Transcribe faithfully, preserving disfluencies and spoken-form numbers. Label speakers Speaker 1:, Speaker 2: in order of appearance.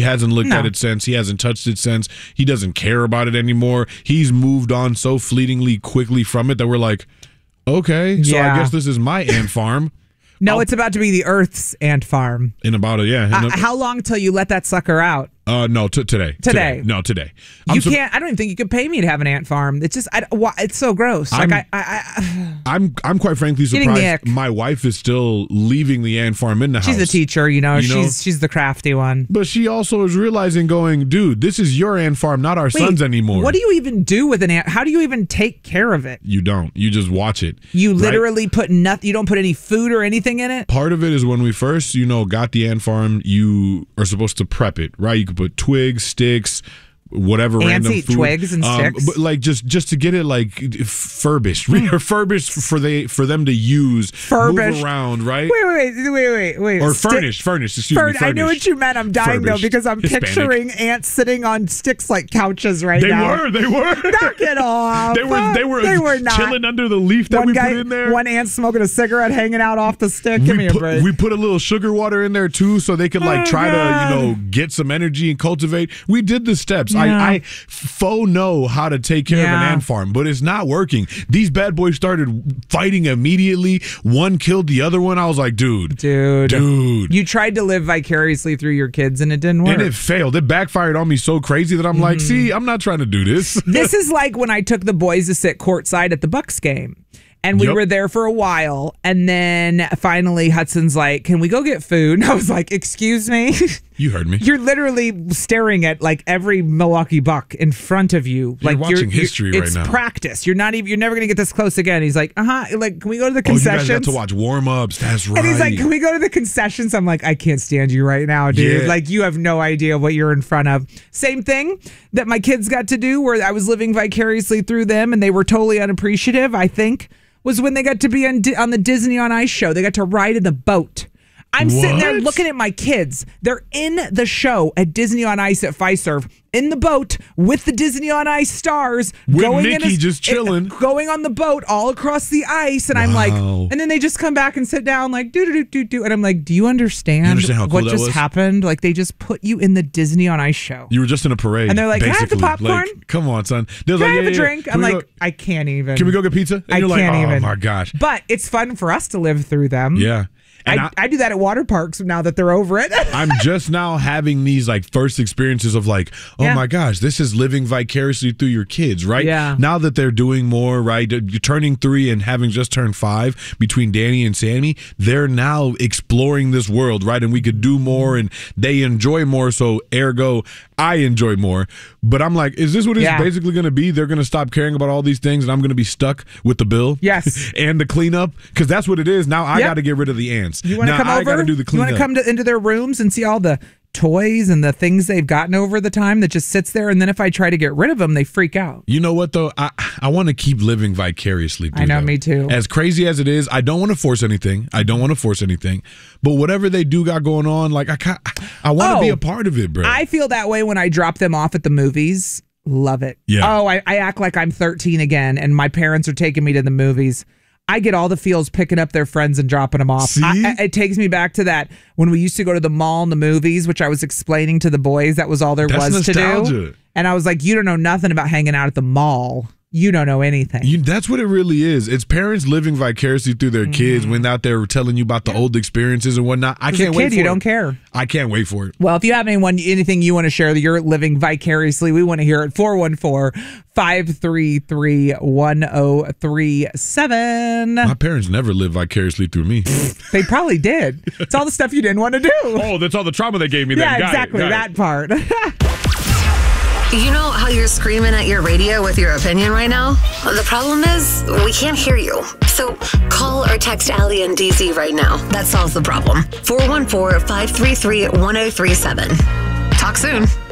Speaker 1: hasn't looked
Speaker 2: No.
Speaker 1: at it since. He hasn't touched it since. He doesn't care about it anymore. He's moved on so fleetingly quickly from it that we're like, okay, so
Speaker 2: Yeah.
Speaker 1: I guess this is my ant farm.
Speaker 2: No,
Speaker 1: I'll-
Speaker 2: it's about to be the Earth's ant farm.
Speaker 1: In about a, yeah. in
Speaker 2: Uh,
Speaker 1: a-
Speaker 2: how long till you let that sucker out?
Speaker 1: Uh, no, t- today.
Speaker 2: Today.
Speaker 1: No, today.
Speaker 2: You
Speaker 1: I'm so-
Speaker 2: can't. I don't even think you could pay me to have an ant farm. It's just, I, why, it's so gross. Like
Speaker 1: I'm-
Speaker 2: I, I, I,
Speaker 1: I'm I'm quite frankly
Speaker 2: Getting the
Speaker 1: surprised.
Speaker 2: ick.
Speaker 1: My wife is still leaving the ant farm in the
Speaker 2: she's
Speaker 1: house.
Speaker 2: the teacher, you know.
Speaker 1: You know?
Speaker 2: she's she's the crafty one.
Speaker 1: But she also is realizing, going, dude, this is your ant farm, not our
Speaker 2: Wait,
Speaker 1: son's anymore.
Speaker 2: What do you even do with an ant? How do you even take care of it?
Speaker 1: You don't. You just watch it.
Speaker 2: You
Speaker 1: right?
Speaker 2: literally put nothing. You don't put any food or anything in it.
Speaker 1: Part of it is when we first, you know, got the ant farm, you are supposed to prep it, right? You could put twigs, sticks, whatever
Speaker 2: Ants
Speaker 1: random
Speaker 2: eat
Speaker 1: food.
Speaker 2: twigs and sticks?
Speaker 1: But like just just to get it like furbished, refurbished for they for them to use,
Speaker 2: Furbished.
Speaker 1: move around, right?
Speaker 2: Wait, wait, wait, wait, wait, wait.
Speaker 1: Or
Speaker 2: Stick-
Speaker 1: furnished, furnished. Excuse
Speaker 2: Furn-
Speaker 1: me,
Speaker 2: I know
Speaker 1: furnished.
Speaker 2: what you meant. I'm dying though
Speaker 1: Furbished.
Speaker 2: because I'm
Speaker 1: Hispanic.
Speaker 2: picturing ants sitting on sticks like couches right
Speaker 1: They
Speaker 2: now.
Speaker 1: were, they were.
Speaker 2: Knock it off.
Speaker 1: They were, they were,
Speaker 2: They were not.
Speaker 1: chilling under the leaf that
Speaker 2: one
Speaker 1: we
Speaker 2: guy,
Speaker 1: put in there.
Speaker 2: One ant smoking a cigarette, hanging out off the stick. Give
Speaker 1: we
Speaker 2: me a
Speaker 1: put,
Speaker 2: break.
Speaker 1: We put a little sugar water in there too, so they could like
Speaker 2: Oh,
Speaker 1: try
Speaker 2: God.
Speaker 1: to, you know, get some energy and cultivate. We did the steps.
Speaker 2: Yeah.
Speaker 1: I, I faux know how to take care of
Speaker 2: Yeah.
Speaker 1: an ant farm, but it's not working. These bad boys started fighting immediately. One killed the other one. I was like, dude,
Speaker 2: Dude.
Speaker 1: dude.
Speaker 2: You tried to live vicariously through your kids and it didn't work.
Speaker 1: And it failed. It backfired on me so crazy that I'm like, see, I'm not trying to do this.
Speaker 2: This is like when I took the boys to sit courtside at the Bucks game. And we
Speaker 1: Yep.
Speaker 2: were there for a while. And then finally Hudson's like, can we go get food? And I was like, excuse me?
Speaker 1: You heard me.
Speaker 2: You're literally staring at like every Milwaukee Buck in front of you.
Speaker 1: You're
Speaker 2: Like
Speaker 1: watching history right
Speaker 2: it's
Speaker 1: now.
Speaker 2: practice. You're not even. You're never gonna get this close again. He's like, uh huh. Like, can we go to the
Speaker 1: Oh, you guys
Speaker 2: concessions?
Speaker 1: got to watch warm-ups. That's right.
Speaker 2: And he's like, can we go to the concessions? I'm like, I can't stand you right now, dude.
Speaker 1: Yeah.
Speaker 2: Like, you have no idea what you're in front of. Same thing that my kids got to do where I was living vicariously through them and they were totally unappreciative, I think, was when they got to be on, Di- on the Disney on Ice show. They got to ride in the boat. I'm sitting there
Speaker 1: What?
Speaker 2: looking at my kids. They're in the show at Disney on Ice at Fiserv in the boat with the Disney on Ice stars
Speaker 1: With
Speaker 2: going in
Speaker 1: Mickey
Speaker 2: a-
Speaker 1: just chilling.
Speaker 2: going on the boat all across the ice, and I'm like,
Speaker 1: Wow.
Speaker 2: and then they just come back and sit down like do do do do do, and I'm like, do you understand,
Speaker 1: You understand how cool
Speaker 2: what
Speaker 1: that
Speaker 2: just
Speaker 1: was?
Speaker 2: happened? Like they just put you in the Disney on Ice show.
Speaker 1: You were just in a parade.
Speaker 2: And they're like, "Can I have the
Speaker 1: basically.
Speaker 2: popcorn?
Speaker 1: Like, come on, son. They was
Speaker 2: Can I
Speaker 1: like,
Speaker 2: have
Speaker 1: yeah,
Speaker 2: a
Speaker 1: yeah,
Speaker 2: drink?
Speaker 1: yeah.
Speaker 2: I'm
Speaker 1: Can we
Speaker 2: like,
Speaker 1: go-
Speaker 2: I can't even.
Speaker 1: Can we go get pizza? And
Speaker 2: I
Speaker 1: you're
Speaker 2: can't
Speaker 1: like, oh
Speaker 2: even.
Speaker 1: my gosh.
Speaker 2: But it's fun for us to live through them.
Speaker 1: Yeah. And
Speaker 2: I, I do that at water parks now that they're over it.
Speaker 1: I'm just now having these like first experiences of like, oh
Speaker 2: Yeah.
Speaker 1: my gosh, this is living vicariously through your kids, right?
Speaker 2: Yeah.
Speaker 1: Now that they're doing more, right? You're turning three and having just turned five between Danny and Sammy, they're now exploring this world, right? And we could do more and they enjoy more. So ergo, I enjoy more. But I'm like, is this what it's
Speaker 2: Yeah.
Speaker 1: basically going to be? They're going to stop caring about all these things and I'm going to be stuck with the bill?
Speaker 2: Yes.
Speaker 1: And the cleanup? Because that's what it is. Now I
Speaker 2: Yep.
Speaker 1: got to get rid of the ants.
Speaker 2: You want to
Speaker 1: now
Speaker 2: come
Speaker 1: I
Speaker 2: over?
Speaker 1: got to do the
Speaker 2: you
Speaker 1: cleanup.
Speaker 2: want to come to, into their rooms and see all the toys and the things they've gotten over the time that just sits there, and then if I try to get rid of them, they freak out.
Speaker 1: You know what though? I I want to keep living vicariously through
Speaker 2: I know,
Speaker 1: them.
Speaker 2: me too.
Speaker 1: As crazy as it is, I don't want to force anything. I don't want to force anything. But whatever they do got going on, like I ca- I want to
Speaker 2: Oh,
Speaker 1: be a part of it, bro.
Speaker 2: I feel that way when I drop them off at the movies. Love it.
Speaker 1: Yeah.
Speaker 2: Oh, I, I act like I'm thirteen again, and my parents are taking me to the movies. I get all the feels picking up their friends and dropping them off.
Speaker 1: See?
Speaker 2: I, I, it takes me back to that when we used to go to the mall and the movies, which I was explaining to the boys that was all there
Speaker 1: That's
Speaker 2: was to
Speaker 1: nostalgia.
Speaker 2: do. And I was like, you don't know nothing about hanging out at the mall. You don't know anything.
Speaker 1: You, that's what it really is. It's parents living vicariously through their kids when out there telling you about the old experiences and whatnot. I
Speaker 2: As
Speaker 1: can't
Speaker 2: a
Speaker 1: wait
Speaker 2: kid,
Speaker 1: for
Speaker 2: you
Speaker 1: it.
Speaker 2: don't care.
Speaker 1: I can't wait for it.
Speaker 2: Well, if you have anyone, anything you want to share that you're living vicariously, we want to hear it. four one four, five three three, one zero three seven.
Speaker 1: My parents never lived vicariously through me.
Speaker 2: They probably did. It's all the stuff you didn't want to do.
Speaker 1: Oh, that's all the trauma they gave me.
Speaker 2: Yeah,
Speaker 1: then. Got it,
Speaker 2: exactly.
Speaker 1: got it.
Speaker 2: That part.
Speaker 3: You know how you're screaming at your radio with your opinion right now? The problem is, we can't hear you. So call or text Allie and D Z right now. That solves the problem. four one four, five three three, one zero three seven. Talk soon.